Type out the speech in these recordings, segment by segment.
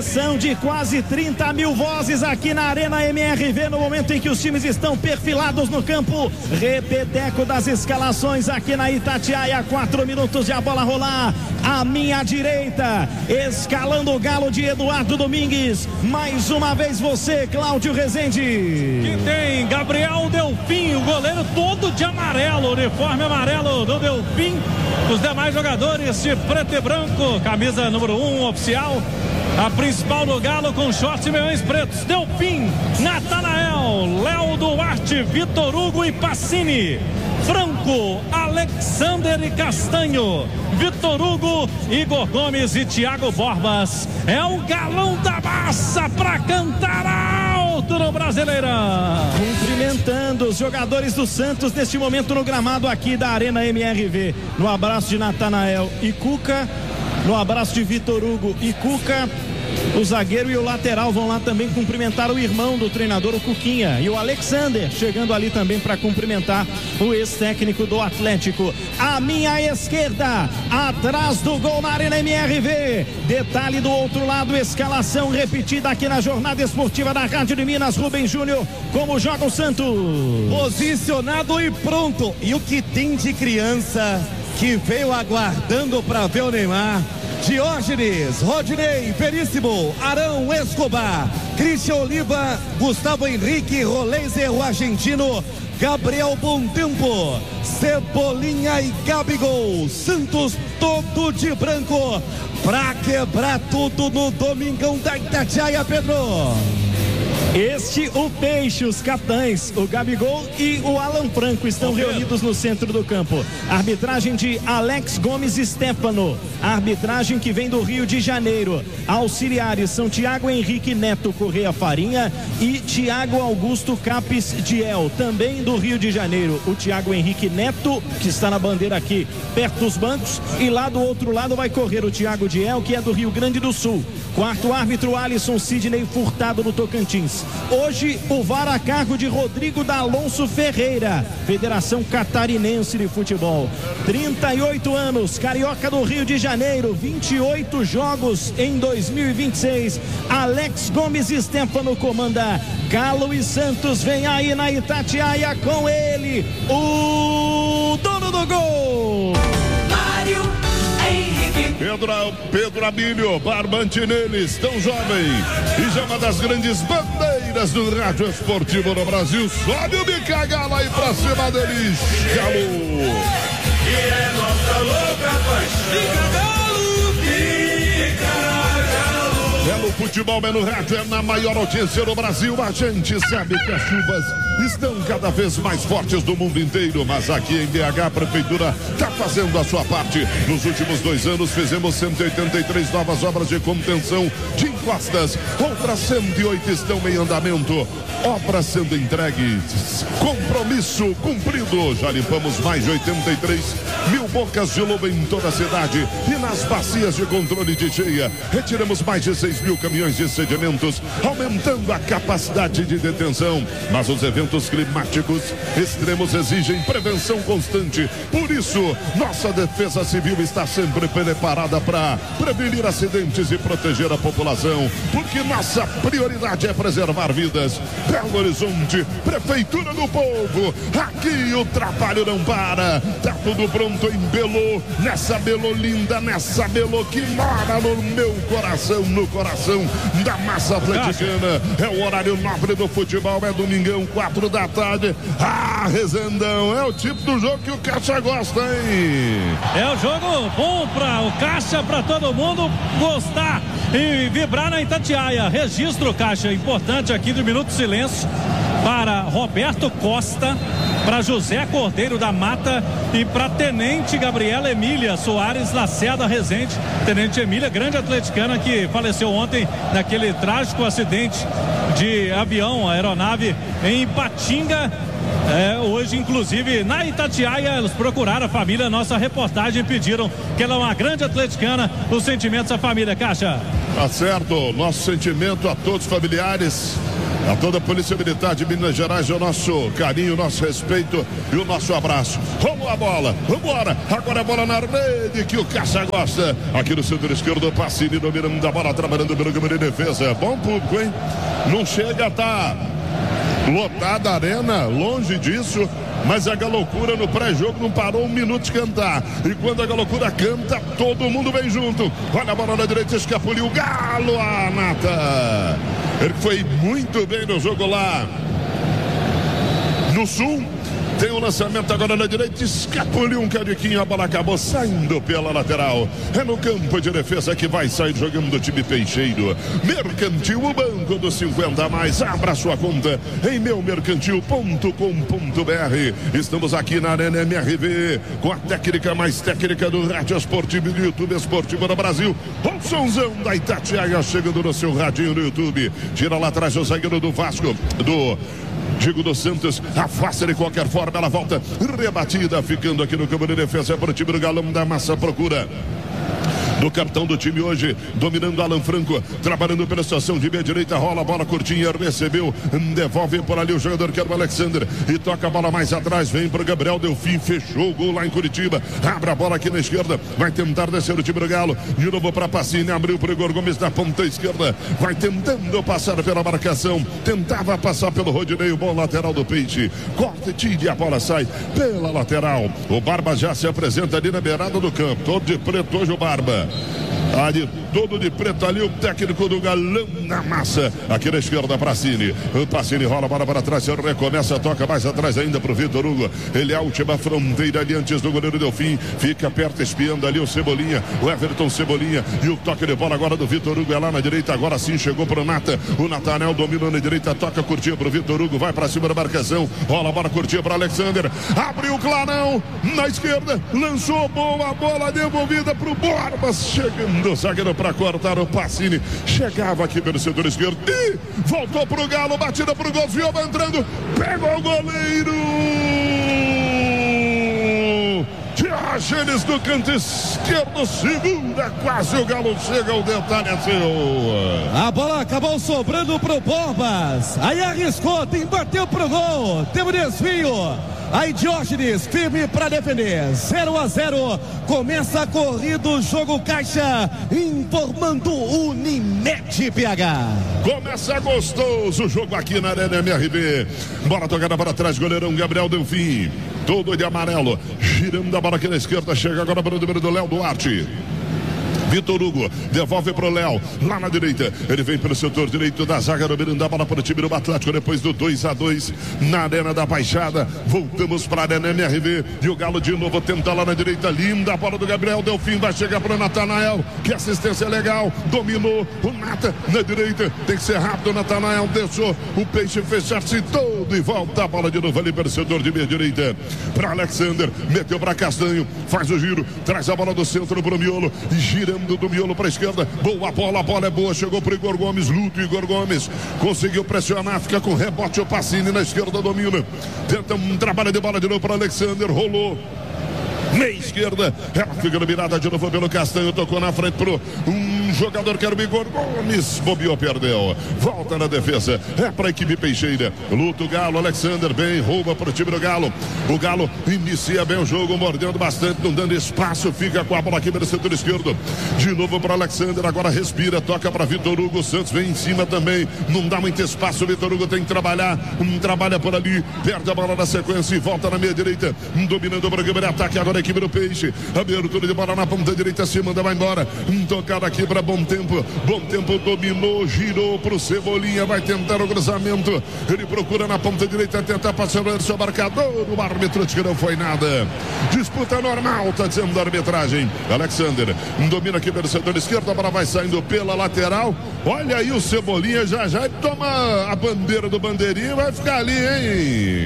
Pressão de quase 30 mil vozes aqui na Arena MRV no momento em que os times estão perfilados no campo. Repeteco das escalações aqui na Itatiaia. 4 minutos de a bola rolar. À minha direita, escalando o galo de Eduardo Domingues. Mais uma vez você, Cláudio Rezende. Que tem Gabriel Delfim, o goleiro todo de amarelo, uniforme amarelo do Delfim. Os demais jogadores de preto e branco, camisa número 1 oficial. A principal do Galo com shorts e meiões pretos. Delfim, Natanael, Léo Duarte, Vitor Hugo e Pacini. Franco, Alexander e Castanho, Vitor Hugo, Igor Gomes e Thiago Borbas. É o galão da massa para cantar alto no Brasileirão. Cumprimentando os jogadores do Santos neste momento no gramado aqui da Arena MRV. No abraço de Natanael e Cuca, no abraço de Vitor Hugo e Cuca. O zagueiro e o lateral vão lá também cumprimentar o irmão do treinador, o Cuquinha, e o Alexander chegando ali também para cumprimentar o ex-técnico do Atlético. À minha esquerda, atrás do gol na Arena MRV. Detalhe do outro lado, escalação repetida aqui na jornada esportiva da Rádio de Minas. Rubem Júnior, como joga o Santos? Posicionado e pronto. E o que tem de criança que veio aguardando para ver o Neymar? Diógenes, Rodinei, Veríssimo, Arão Escobar, Christian Oliva, Gustavo Henrique, Roleiser, o argentino, Gabriel Bontempo, Cebolinha e Gabigol. Santos todo de branco pra quebrar tudo no Domingão da Itatiaia, Pedro. Este, o Peixe, os capitães, o Gabigol e o Alan Franco estão reunidos no centro do campo. Arbitragem de Alex Gomes Stefano, arbitragem que vem do Rio de Janeiro. Auxiliares são Thiago Henrique Neto Correia Farinha e Thiago Augusto Capes Diel, também do Rio de Janeiro. O Thiago Henrique Neto, que está na bandeira aqui perto dos bancos, e lá do outro lado vai correr o Thiago Diel, que é do Rio Grande do Sul. Quarto árbitro, Alisson Sidney Furtado, no Tocantins. Hoje, o VAR a cargo de Rodrigo D'Alonso Ferreira, Federação Catarinense de Futebol. 38 anos, carioca do Rio de Janeiro, 28 jogos em 2026. Alex Gomes Stefano comanda. Galo e Santos vem aí na Itatiaia com ele, o dono do gol, Mário Henrique. Pedro Abílio, barbante neles, tão jovem e já uma das grandes bandeiras do rádio esportivo no Brasil. Sobe o bica Galo aí pra cima deles, Galo. E é nossa louca paixão. Fica Galo. É no futebol, é no rádio, é na maior audiência do Brasil. A gente sabe que as chuvas estão cada vez mais fortes do mundo inteiro, mas aqui em BH a prefeitura está fazendo a sua parte. Nos últimos 2 anos fizemos 183 novas obras de contenção de encostas, outras 108 estão em andamento, obras sendo entregues, compromisso cumprido. Já limpamos mais de 83 mil bocas de lobo em toda a cidade e nas bacias de controle de cheia retiramos mais de 6 mil caminhões de sedimentos, aumentando a capacidade de detenção. Mas os eventos climáticos extremos exigem prevenção constante. Por isso, nossa Defesa Civil está sempre preparada para prevenir acidentes e proteger a população, porque nossa prioridade é preservar vidas. Belo Horizonte, Prefeitura do Povo, aqui o trabalho não para. Tá tudo pronto em Belo, nessa Belo linda, nessa Belo que mora no meu coração, no coração da massa atleticana. É o horário nobre do futebol, é domingão, 4 da tarde. Ah, Rezendão, é o tipo do jogo que o Caixa gosta, hein? É o jogo bom para o Caixa, para todo mundo gostar e vibrar na Itatiaia. Registro, Caixa, importante aqui do Minuto de Silêncio para Roberto Costa, para José Cordeiro da Mata e para Tenente Gabriela Emília Soares Lacerda Rezende. Tenente Emília, grande atleticana que faleceu ontem naquele trágico acidente de avião, aeronave em Ipatinga. Hoje, inclusive, na Itatiaia, eles procuraram a família, nossa reportagem, pediram que ela é uma grande atleticana. Os sentimentos da família, Caixa. Tá certo, nosso sentimento a todos os familiares A toda a Polícia Militar de Minas Gerais, o nosso carinho, o nosso respeito e o nosso abraço. Vamos a bola, vambora. Agora a bola na rede que o Caixa gosta. Aqui no setor esquerdo, Pacini dominando a bola, trabalhando pelo campo de defesa. Bom público, hein? Não chega a estar lotada a arena, longe disso. Mas a Galoucura no pré-jogo não parou um minuto de cantar. E quando a Galoucura canta, todo mundo vem junto. Olha a bola na direita, escapuliu o Galo, a Nata. Ele foi muito bem no jogo lá no Sul. Tem o lançamento agora na direita, escapuliu um cadiquinho, a bola acabou saindo pela lateral. É no campo de defesa que vai sair jogando do time Peixeiro. Mercantil, o banco dos 50 a mais. Abra sua conta em meumercantil.com.br. Estamos aqui na Arena MRV com a técnica mais técnica do rádio esportivo e do YouTube esportivo do Brasil. O somzão da Itatiaia chegando no seu radinho no YouTube. Tira lá atrás o zagueiro do Vasco, do Santos, afasta de qualquer forma, ela volta rebatida, ficando aqui no campo de defesa para o time do Galão da Massa, procura do capitão do time hoje, dominando Alan Franco, trabalhando pela situação de meia direita, rola a bola curtinha, recebeu, devolve por ali o jogador que era o Alexander, e toca a bola mais atrás, vem para o Gabriel Delfim, fechou o gol lá em Curitiba, abre a bola aqui na esquerda, vai tentar descer o time do Galo, de novo para Pacini, abriu para o Igor Gomes na ponta esquerda, vai tentando passar pela marcação, tentava passar pelo Rodinei, o bom lateral do Peixe, corta e tira, a bola sai pela lateral, o Barba já se apresenta ali na beirada do campo, todo de preto hoje o Barba. Ali, todo de preto ali, o técnico do Galão na Massa. Aqui na esquerda, Pacini. O Pacini rola a bola para trás, recomeça, toca mais atrás ainda para o Vitor Hugo. Ele é a última fronteira ali antes do goleiro Delfim. Fica perto, espiando ali o Cebolinha, o Everton Cebolinha. E o toque de bola agora do Vitor Hugo é lá na direita. Agora sim chegou para o Nata. O Natanel dominou na direita, toca curtinha para o Vitor Hugo. Vai para cima da marcação. Rola a bola curtinha para Alexander. Abriu o clarão na esquerda. Lançou boa bola devolvida para o Borbas. Chegando o zagueiro para cortar o Pacini. Chegava aqui pelo setor esquerdo e voltou para o Galo. Batida para o gol. Vioba entrando. Pegou o goleiro. Diógenes do canto esquerdo. Segunda. Quase o Galo chega. O detalhe é seu. A bola acabou sobrando pro Borbas. Aí arriscou. Bateu pro gol. Teve desvio. Aí Diógenes firme para defender. 0-0. Começa a corrida, o jogo Caixa, informando Unimed PH. Começa gostoso o jogo aqui na Arena MRV. Bola tocada para trás, goleirão Gabriel Delfim. Todo de amarelo. Girando a bola aqui na esquerda. Chega agora para o número do Léo Duarte. Vitor Hugo devolve para o Léo, lá na direita, ele vem pelo setor direito da zaga, dominando a bola para o time do Atlético, depois do 2-2 na Arena da Baixada. Voltamos para a Arena MRV, e o Galo de novo tenta lá na direita, linda a bola do Gabriel Delfim, vai chegar para o Natanael, que assistência legal, dominou o Nata na direita, tem que ser rápido, o Natanael deixou o Peixe fechar-se todo e volta a bola de novo ali pelo setor de meia direita, para Alexander, meteu para Castanho, faz o giro, traz a bola do centro para o miolo, e girando do miolo para a esquerda, boa bola, a bola é boa, chegou para o Igor Gomes, luta o Igor Gomes, conseguiu pressionar, fica com rebote o Pacini na esquerda, domina, tenta um trabalho de bola de novo para Alexander, rolou meia esquerda, ela fica dominada de novo pelo Castanho, tocou na frente pro jogador que era o Igor Gomes, bobeou, perdeu, volta na defesa, é para a equipe Peixeira, luta o Galo, Alexander bem, rouba para o time do Galo, o Galo inicia bem o jogo, mordendo bastante, não dando espaço, fica com a bola aqui pelo setor esquerdo, de novo para Alexander, agora respira, toca para Vitor Hugo, o Santos vem em cima também, não dá muito espaço, o Vitor Hugo tem que trabalhar, trabalha por ali, perde a bola na sequência e volta na meia direita, dominando o programa de ataque, agora a equipe do Peixe, abertura de bola na ponta direita, se manda, vai embora, tocada aqui para Bom Tempo dominou, girou pro Cebolinha, vai tentar o cruzamento, ele procura na ponta direita, tentar passar o seu marcador, o árbitro diz que não foi nada, disputa normal, tá dizendo a arbitragem. Alexander domina aqui pelo setor esquerdo, a bola vai saindo pela lateral, olha aí o Cebolinha, já toma a bandeira do bandeirinha e vai ficar ali, hein?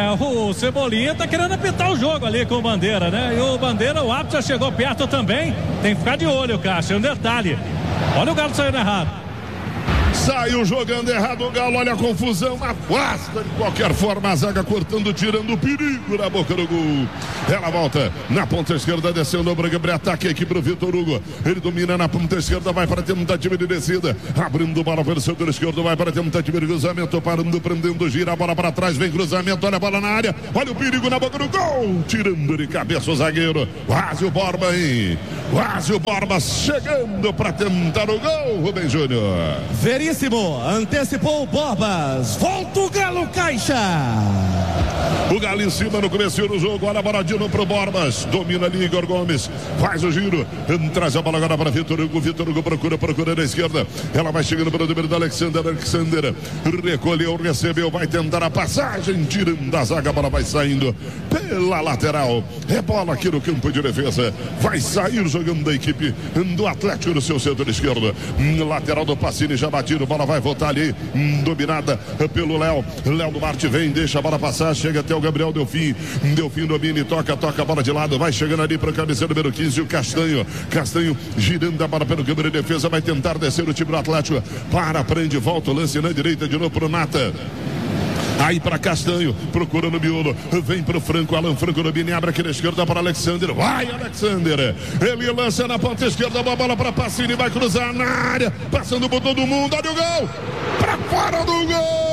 O Cebolinha tá querendo apitar o jogo ali com o Bandeira, né? E o Bandeira, o árbitro já chegou perto também, tem que ficar de olho, Caixa, é um detalhe. Olha o Galo saindo errado. Saiu jogando errado o Galo, olha a confusão, afasta de qualquer forma a zaga, cortando, tirando o perigo na boca do gol. Ela volta na ponta esquerda, descendo o Braga, ataque aqui pro Vitor Hugo. Ele domina na ponta esquerda, vai para tentativa de descida, abrindo bola pelo setor esquerdo, vai para tentativa de cruzamento, parando, prendendo, gira a bola para trás, vem cruzamento, olha a bola na área, olha o perigo na boca do gol, tirando de cabeça o zagueiro, quase o Borba aí, quase o Borba chegando para tentar o gol, Rubem Júnior. Veríssimo, antecipou o Borbas, volta o Galo, Caixa. O Galo em cima no começo do jogo, olha a bola de novo pro Borbas, domina ali Igor Gomes, faz o giro, traz a bola agora para Vitor Hugo procura na esquerda, ela vai chegando para o domínio do Alexander, recolheu, recebeu, vai tentar a passagem, tirando a zaga, a bola vai saindo pela lateral, é bola aqui no campo de defesa, vai sair jogando da equipe do Atlético no seu setor esquerdo, lateral do Pacini já batido, bola vai voltar ali, dominada pelo Léo Duarte vem, deixa a bola passar, chega até o Gabriel Delfim domina e toca a bola de lado, vai chegando ali para o cabeça número 15, o Castanho girando a bola pelo campo de defesa, vai tentar descer o time do Atlético, prende, volta o lance na direita de novo pro Nata. Aí para Castanho, procura no miolo, vem pro Franco, Alan Franco domina, abre aqui na esquerda para Alexander, vai Alexander, ele lança na ponta esquerda, uma bola para Pacini, vai cruzar na área, passando por todo mundo, olha o gol, para fora do gol,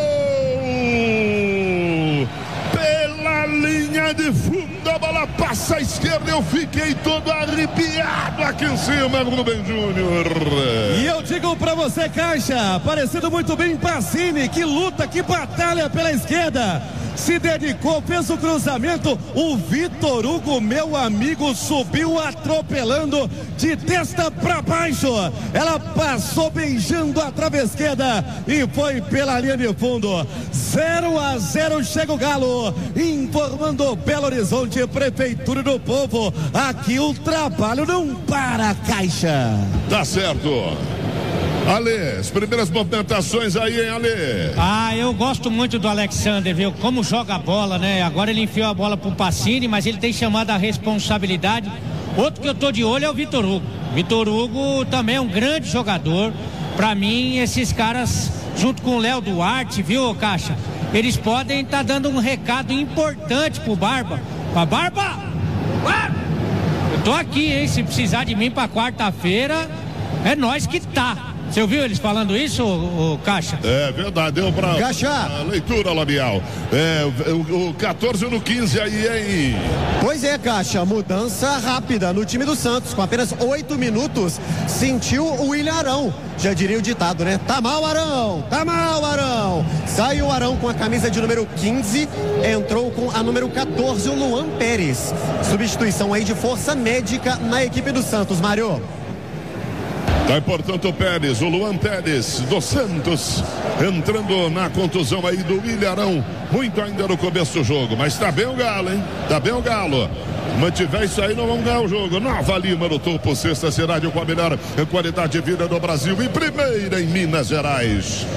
pela linha de fundo, a bola passa à esquerda, eu fiquei todo arrepiado aqui em cima, Rubem Júnior. E eu digo pra você, Caixa, parecendo muito bem Pacini, que luta, que batalha pela esquerda, se dedicou, fez o cruzamento, o Vitor Hugo, meu amigo, subiu atropelando de testa pra baixo, ela passou beijando a trave esquerda e foi pela linha de fundo. 0-0, chega o Galo, informando Belo Horizonte, Prefeitura do Povo, aqui o trabalho não para, Caixa. Tá certo. Ale, as primeiras movimentações aí, hein, Ale? Eu gosto muito do Alexander, viu? Como joga a bola, né? Agora ele enfiou a bola pro Pacini, mas ele tem chamado a responsabilidade. Outro que eu tô de olho é o Vitor Hugo. Vitor Hugo também é um grande jogador. Pra mim, esses caras, junto com o Léo Duarte, viu, Caixa? Eles podem estar dando um recado importante pro Barba. Pra Barba! Eu tô aqui, hein? Se precisar de mim pra quarta-feira, é nós que tá. Você ouviu eles falando isso, o Caixa? É verdade, deu pra leitura labial. O 14 no 15 aí, hein? Pois é, Caixa, mudança rápida no time do Santos, com apenas 8 minutos, sentiu o William Arão, já diria o ditado, né? Tá mal, Arão! Tá mal, Arão! Saiu o Arão com a camisa de número 15, entrou com a número 14, o Luan Pérez. Substituição aí de força médica na equipe do Santos, Mário. Tá, portanto, o Pérez, o Luan Pérez do Santos, entrando na contusão aí do Ilharão, muito ainda no começo do jogo, mas tá bem o Galo, hein? Tá bem o Galo. Mantiver isso aí, não vamos ganhar o jogo. Nova Lima no topo, sexta cidade com a melhor qualidade de vida do Brasil e primeira em Minas Gerais.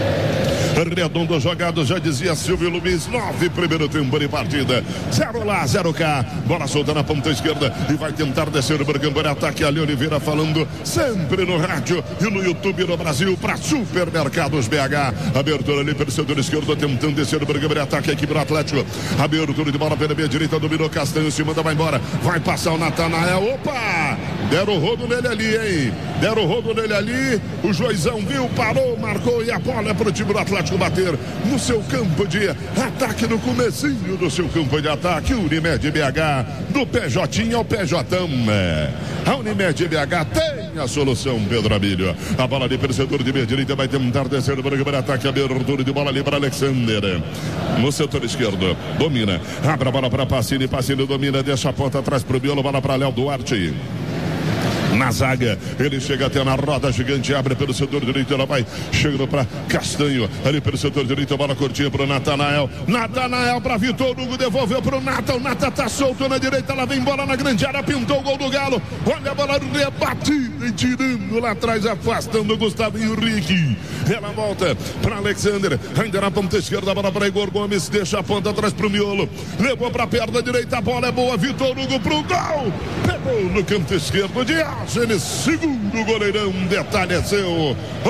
Redondo jogado, já dizia Silvio Luiz, 9 primeiro tempo de partida, 0 lá, 0 cá, bola solta na ponta esquerda e vai tentar descer o campo de ataque. Ali Oliveira falando sempre no rádio e no YouTube do Brasil para Supermercados BH, abertura ali pelo setor esquerdo, tentando descer o campo de ataque, a equipe do Atlético, abertura de bola pela meia direita, dominou Castanho, se manda, vai embora, vai passar o Natanael, opa, deram o rodo nele ali, hein, deram o rodo nele ali, o Juizão viu, parou, marcou e a bola é pro time do Atlético bater no seu campo de ataque, no comecinho do seu campo de ataque. Unimed BH, do PJ ao PJão. A Unimed BH tem a solução, Pedro Abílio. A bola ali pelo setor de meia direita, vai tentar descer o programa de ataque, abertura de bola ali para Alexander. No setor esquerdo, domina, abre a bola para Pacini, Pacini domina, deixa a ponta atrás pro Biolo, bola para Léo Duarte. Na zaga, ele chega até na roda gigante, abre pelo setor direito, ela vai chegando para Castanho, ali pelo setor direito, a bola curtinha para o Natanael para Vitor Hugo, devolveu para o Nata, o Nata tá solto na direita, ela vem bola na grande área, pintou o gol do Galo, olha a bola rebatida e tirando lá atrás, afastando o Gustavo Henrique, ela volta para Alexander, ainda na ponta esquerda, a bola para Igor Gomes, deixa a ponta atrás para o miolo, levou para a perna direita, a bola é boa, Vitor Hugo para o gol, pegou no canto esquerdo de Argenis, segundo goleirão, detalhe é seu,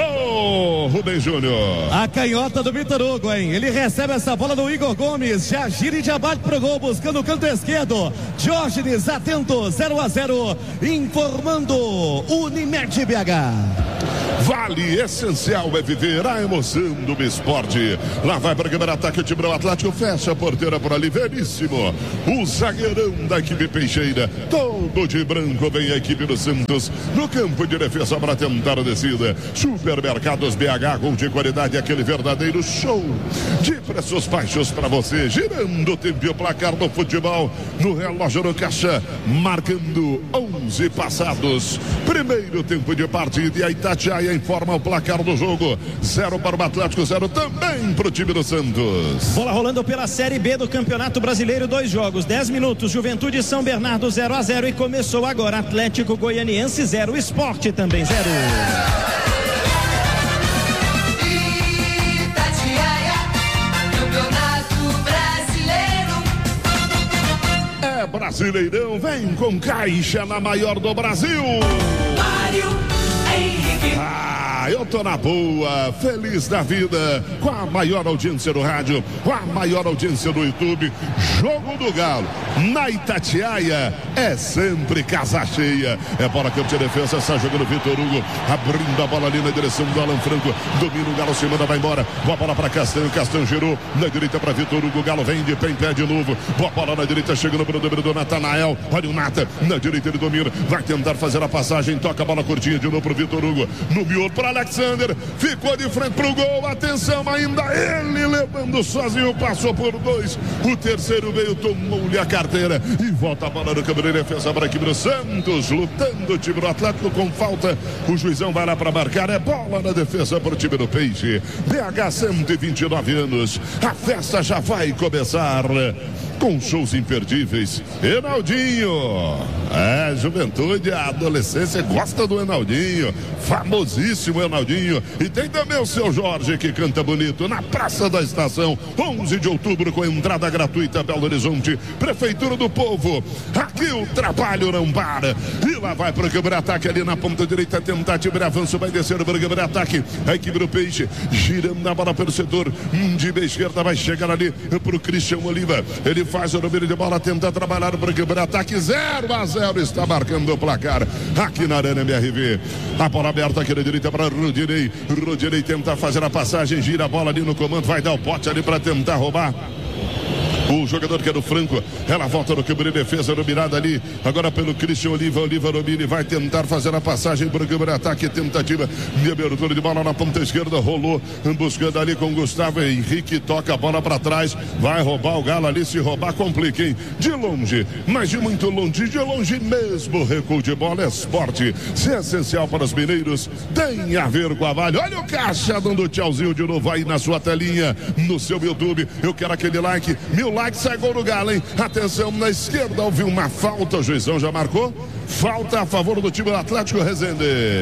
Ô, Rubem Júnior. A canhota do Vitor Hugo, hein? Ele recebe essa bola do Igor Gomes, já gira e já bate pro gol, buscando o canto esquerdo. Diógenes, atento, 0-0, informando Unimed BH. Vale, essencial é viver a emoção do esporte. Lá vai para o primeiro ataque, o time do Atlético fecha a porteira por ali, Veríssimo. O zagueirão da equipe Peixeira, todo de branco, vem a equipe do Santos no campo de defesa para tentar a descida. Supermercados BH, gol de qualidade, aquele verdadeiro show de preços baixos para você. Girando o tempo e o placar do futebol no relógio no caixa, marcando 11 passados. Primeiro tempo de partida e a Itatiaia informa o placar do jogo. 0 para o Atlético, 0 também para o time do Santos. Bola rolando pela Série B do Campeonato Brasileiro, 2 jogos, 10 minutos. Juventude e São Bernardo 0-0 e começou agora Atlético Goianiense 0, Sport também 0. É Brasileirão, vem com Caixa na maior do Brasil. Mário Henrique. Eu tô na boa, feliz da vida, com a maior audiência do rádio, com a maior audiência do YouTube. Jogo do Galo, na Itatiaia, é sempre casa cheia. É bola campo de defesa, está jogando Vitor Hugo, abrindo a bola ali na direção do Alan Franco. Domina o Galo, se manda, vai embora. Boa bola para Castanho, Castanho girou na direita para Vitor Hugo. Galo vem de pé em pé de novo. Boa bola na direita, chegando para o domínio do Natanael. Olha o Nata, na direita ele domina, vai tentar fazer a passagem, toca a bola curtinha de novo para o Vitor Hugo. No miolo para Alexander, ficou de frente pro gol, atenção, ainda ele levando sozinho, passou por 2, o terceiro veio, tomou-lhe a carteira e volta a bola no campo de defesa para a equipe do Santos, lutando o time do Atlético com falta, o juizão vai lá para marcar, é bola na defesa para o time do Peixe. BH, 129 anos, a festa já vai começar com shows imperdíveis. Enaldinho, juventude, a adolescência gosta do Enaldinho, famosíssimo Enaldinho. E tem também o seu Jorge, que canta bonito na Praça da Estação, 11 de outubro, com entrada gratuita, Belo Horizonte, Prefeitura do Povo. Aqui o trabalho não para. E lá vai para o câmera-ataque ali na ponta direita, tentativa de avanço, vai descer para o câmera-ataque. A equipe do Peixe girando a bola pelo setor de meia esquerda, vai chegar ali para o Christian Oliva. Ele faz o domínio de bola, tenta trabalhar para o câmera-ataque, 0-0, está marcando o placar aqui na Arena MRV. A bola aberta aqui na direita para Rodinei. Rodinei tenta fazer a passagem, gira a bola ali no comando, vai dar o pote ali para tentar roubar. O jogador que é do Franco, ela volta no câmera de defesa, dominada ali, agora pelo Christian Oliva. Oliva domina e vai tentar fazer a passagem para o câmera ataque, tentativa de abertura de bola na ponta esquerda, rolou, buscando ali com Gustavo Henrique, toca a bola para trás, vai roubar o Galo ali, se roubar complica, hein? De longe, mas de muito longe, de longe mesmo, recuo de bola, é esporte, se é essencial para os mineiros, tem a ver com a Vale. Olha o Caixa dando tchauzinho de novo aí na sua telinha, no seu YouTube, eu quero aquele like, 1000 likes, sai gol do Galo, hein? Atenção, na esquerda houve uma falta, o juizão já marcou, falta a favor do time do Atlético, Rezende.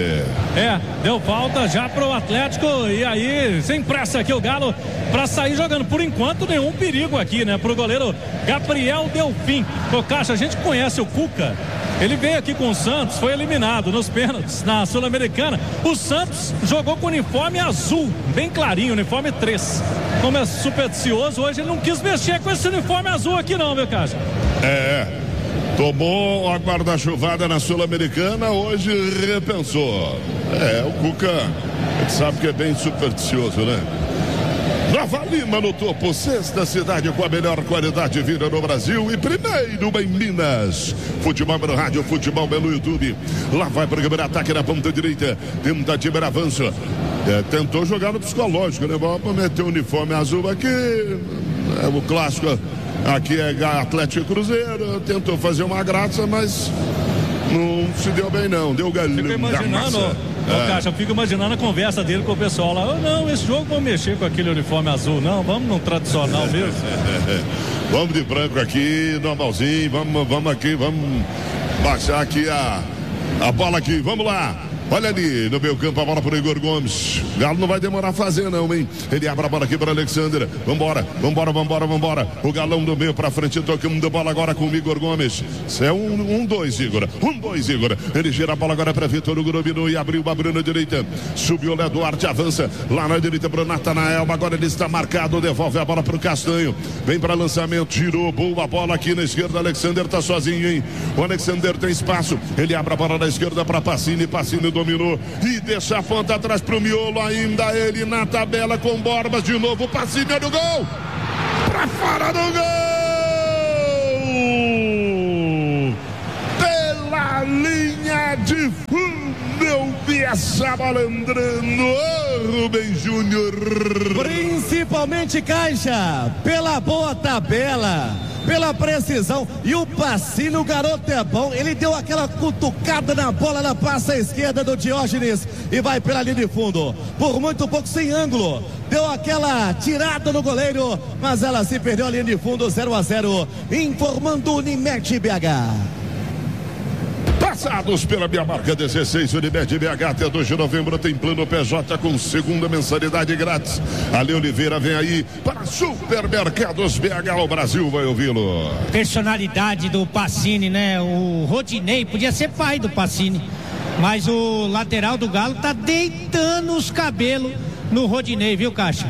Deu falta já pro Atlético, e aí, sem pressa aqui o Galo pra sair jogando. Por enquanto, nenhum perigo aqui, né? Pro goleiro Gabriel Delfim. O Caixa, a gente conhece o Cuca. Ele veio aqui com o Santos, foi eliminado nos pênaltis na Sul-Americana. O Santos jogou com uniforme azul, bem clarinho, uniforme 3. Como é supersticioso, hoje ele não quis mexer com esse uniforme azul aqui não, meu Caixa. Tomou a guarda-chuvada na Sul-Americana, hoje repensou. O Cuca, a gente sabe que é bem supersticioso, né? Nova Lima no topo, sexta cidade com a melhor qualidade de vida no Brasil e primeiro em Minas. Futebol no rádio, futebol no YouTube. Lá vai para o primeiro ataque na ponta direita, tentativa de avanço. Tentou jogar no psicológico, né? Vamos meter o uniforme azul aqui, o clássico aqui é Atlético e Cruzeiro, tentou fazer uma graça, mas não se deu bem não, deu galinho. Fico imaginando, Caixa, fico imaginando a conversa dele com o pessoal lá. Não, esse jogo vamos mexer com aquele uniforme azul, não, vamos no tradicional mesmo. Vamos de branco aqui, normalzinho, vamos aqui, vamos baixar aqui a bola aqui, vamos lá. Olha ali no meio campo a bola pro Igor Gomes. Galo não vai demorar a fazer não, hein? Ele abre a bola aqui para Alexander. Vambora. O Galão do meio pra frente, tocando a bola agora com o Igor Gomes. Isso é 1-2, Igor. 1-2, Igor. Ele gira a bola agora para Vitor Hugo, dominou e abriu na direita. Subiu o Léo Duarte, avança lá na direita pro Natanael. Agora ele está marcado, devolve a bola pro Castanho. Vem para lançamento, girou, boa bola aqui na esquerda. Alexander tá sozinho, hein? O Alexander tem espaço. Ele abre a bola na esquerda para Pacini dominou e deixa a ponta atrás pro miolo, ainda ele na tabela com Borbas de novo, Pacini, olha o gol pra fora do gol, pela linha de fundo eu vi essa bola entrando, Rubens Júnior. Principalmente, Caixa, pela boa tabela, pela precisão, e o Pacini, o garoto é bom, ele deu aquela cutucada na bola, na passa à esquerda do Diógenes e vai pela linha de fundo, por muito pouco sem ângulo, deu aquela tirada no goleiro, mas ela se perdeu a linha de fundo. 0-0, informando Unimed BH. Passados pela minha marca 16, Unimed BH, até 2 de novembro tem plano PJ com segunda mensalidade grátis. Ale Oliveira vem aí para Supermercados BH, o Brasil vai ouvi-lo. Personalidade do Pacini, né? O Rodinei podia ser pai do Pacini, mas o lateral do Galo tá deitando os cabelos no Rodinei, viu, Caixa?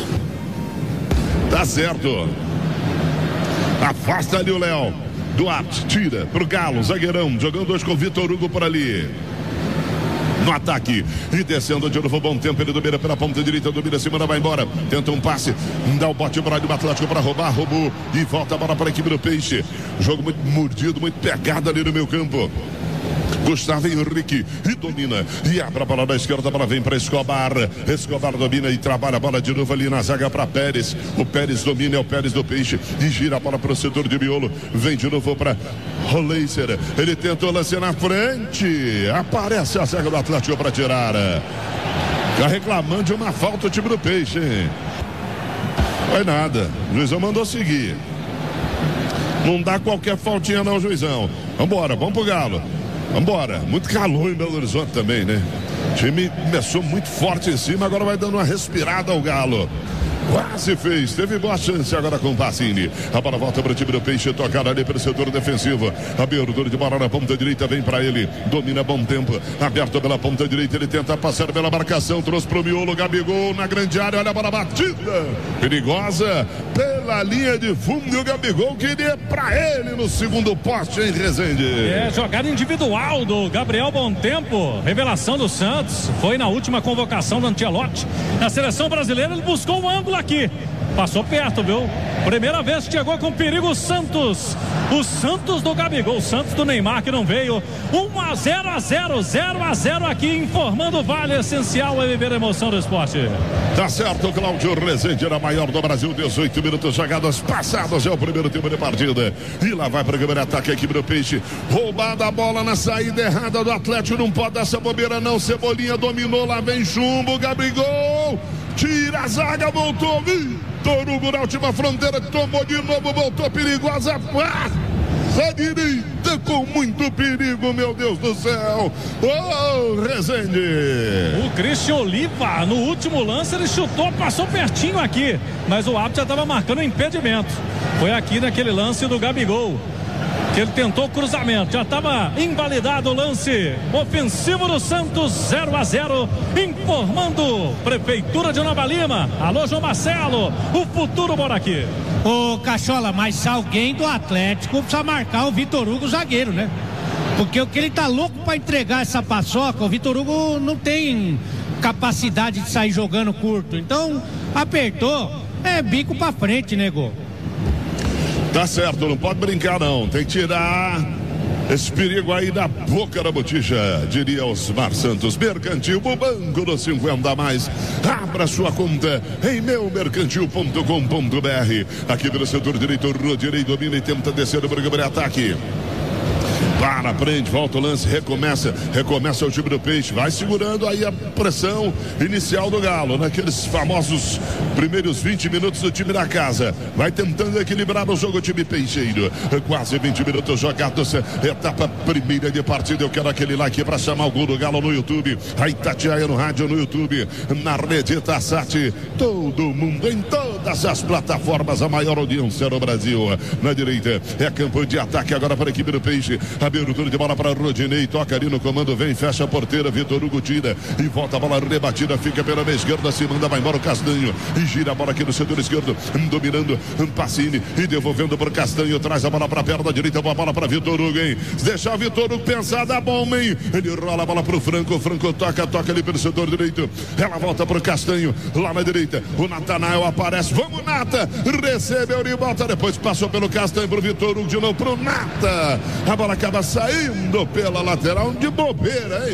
Tá certo. Afasta ali o Léo. Duarte tira pro Galo, zagueirão, jogando hoje com o Vitor Hugo por ali. No ataque, e descendo de novo, bom tempo, ele domina pela ponta direita, domina, Simona vai embora, tenta um passe, dá o bote para o Atlético para roubar, roubou, e volta a bola para a equipe do Peixe. Jogo muito mordido, muito pegado ali no meio campo. Gustavo Henrique e domina e abre a bola da esquerda, a bola vem para Escobar domina e trabalha a bola de novo ali na zaga para Pérez. O Pérez domina, é o Pérez do Peixe e gira a bola para o setor de miolo, vem de novo para Roleiser, ele tentou lançar na frente, aparece a zaga do Atlético para tirar. Tá reclamando de uma falta o time do Peixe, hein? Vai nada, o juizão mandou seguir, não dá qualquer faltinha não, juizão. Vambora, vamos pro Galo. Vambora, muito calor em Belo Horizonte também, né? O time começou muito forte em cima, agora vai dando uma respirada ao Galo. Quase fez, teve boa chance agora com o Pacini. A bola volta para o time do Peixe, tocada ali para o setor defensivo. Abertura de bola na ponta direita, vem para ele. Domina bom tempo, aberto pela ponta direita. Ele tenta passar pela marcação, trouxe para o miolo. Gabigol na grande área, olha a bola batida. Perigosa pela linha de fundo. E o Gabigol queria para ele no segundo poste, hein, Rezende? É, jogada individual do Gabriel Bom Tempo. Revelação do Santos. Foi na última convocação do Ancelotti. Na seleção brasileira, ele buscou um ângulo aqui, passou perto, viu? Primeira vez que chegou com perigo o Santos do Gabigol, o Santos do Neymar que não veio. 0-0 aqui, informando o Vale Essencial, é viver a emoção do esporte. Tá certo, Cláudio Rezende era maior do Brasil, 18 minutos jogados passados, é o primeiro tempo de partida. E lá vai para o primeiro ataque a equipe do Peixe, roubada a bola na saída errada do Atlético, não pode dar essa bobeira não, Cebolinha dominou, lá vem Chumbo, Gabigol tira a zaga, voltou Vitor Hugo na última fronteira, tomou de novo, voltou perigosa, passa direita com muito perigo, meu Deus do céu. Rezende. O Christian Oliva, no último lance, ele chutou, passou pertinho aqui, mas o árbitro já estava marcando impedimento. Foi aqui naquele lance do Gabigol, que ele tentou cruzamento, já estava invalidado o lance ofensivo do Santos. 0-0, informando Prefeitura de Nova Lima. Alô, João Marcelo, o futuro mora aqui. Ô, Cachola, mas alguém do Atlético precisa marcar o Vitor Hugo, zagueiro, né? Porque o que ele tá louco para entregar essa paçoca, o Vitor Hugo não tem capacidade de sair jogando curto, então apertou, é bico para frente, nego. Tá certo, não pode brincar não, tem que tirar esse perigo aí da boca da botija, diria Osmar Santos. Mercantil, o banco dos 50 a mais. Abra sua conta em meumercantil.com.br. Aqui pelo setor direito, Rodinei domina e tenta descer o programa de ataque. Para, prende, volta o lance, recomeça o time do Peixe, vai segurando aí a pressão inicial do Galo, naqueles famosos primeiros 20 minutos do time da casa, vai tentando equilibrar o jogo o time peixeiro, quase 20 minutos jogados, etapa primeira de partida. Eu quero aquele like para chamar o gol do Galo no YouTube, a Itatiaia no rádio, no YouTube, na rede Itasat, todo mundo em todas as plataformas, a maior audiência no Brasil. Na direita é campo de ataque agora para a equipe do Peixe, abertura de bola para Rodinei, toca ali no comando, vem, fecha a porteira, Vitor Hugo tira e volta a bola rebatida, fica pela meia esquerda, se manda, vai embora o Castanho e gira a bola aqui no setor esquerdo, dominando Pacini e devolvendo para o Castanho, traz a bola para a perna direita, boa bola para Vitor Hugo, hein? Deixar o Vitor Hugo pensar, dá bom, hein? Ele rola a bola para o Franco toca ali pelo setor direito, ela volta para o Castanho, lá na direita, o Natanael aparece, vamos Nata, recebeu e volta, depois passou pelo Castanho para o Vitor Hugo, de novo para o Nata, a bola acaba saindo pela lateral, de bobeira, hein?